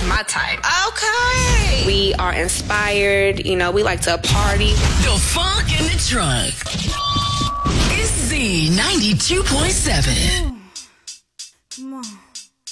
my type. Okay. We are inspired. You know, we like to party. The Funk in the Trunk. It's Z92.7.